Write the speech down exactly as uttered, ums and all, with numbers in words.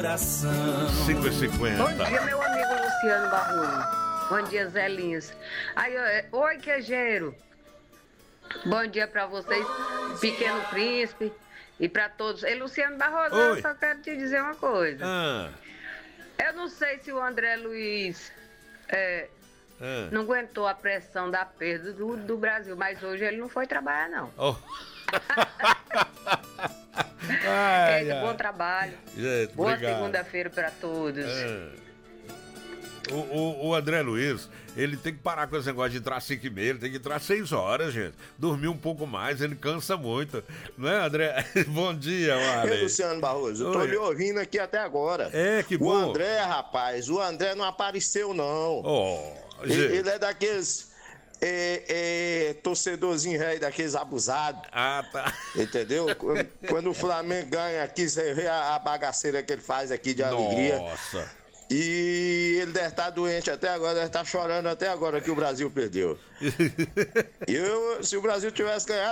coração. cinco e cinquenta. Bom dia, meu amigo Luciano Barroso. Bom dia, Zé Lins. Aí, ó, oi, queijeiro. Bom dia pra vocês, Pequeno Príncipe, e pra todos. Ei, Luciano Barroso, Oi. eu só quero te dizer uma coisa. Ah, Eu não sei se o André Luiz é, ah. não aguentou a pressão da perda do, do Brasil, mas hoje ele não foi trabalhar, não. Oh. Ai, Eita, ai. bom trabalho. Gente, Boa obrigado. segunda-feira pra todos. É. O, o, o André Luiz, ele tem que parar com esse negócio de entrar cinco e meia, ele tem que entrar seis horas, gente. Dormir um pouco mais, ele cansa muito. Não é, André? Bom dia, Ei, Marley. Luciano Barroso, eu tô Oi. lhe ouvindo aqui até agora. É, que O bom. André, rapaz, o André não apareceu, não. Oh, ele, gente. ele é daqueles é, é, torcedorzinho velho, daqueles abusados. Ah, tá. Entendeu? Quando, quando o Flamengo ganha aqui, você vê a, a bagaceira que ele faz aqui de alegria. Nossa. E ele deve estar doente até agora, deve estar chorando até agora que o Brasil perdeu. E eu, se o Brasil tivesse ganhado,